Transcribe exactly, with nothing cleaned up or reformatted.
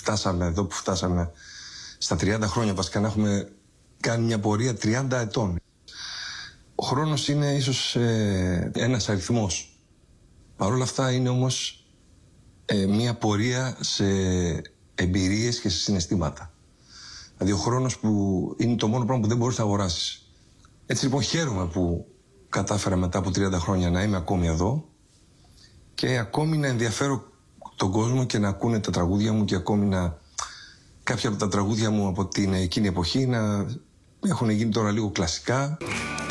φτάσαμε εδώ που φτάσαμε στα τριάντα χρόνια, βασικά να έχουμε κάνει μια πορεία τριάντα ετών. Ο χρόνος είναι ίσως ε, ένας αριθμός. Παρ' όλα αυτά είναι όμως ε, μια πορεία σε εμπειρίες και σε συναισθήματα. Δηλαδή ο χρόνος που είναι το μόνο πράγμα που δεν μπορείς να αγοράσεις. Έτσι λοιπόν χαίρομαι που κατάφερα μετά από τριάντα χρόνια να είμαι ακόμη εδώ και ακόμη να ενδιαφέρω τον κόσμο και να ακούνε τα τραγούδια μου και ακόμη να κάποια από τα τραγούδια μου από την εκείνη εποχή να έχουν γίνει τώρα λίγο κλασικά.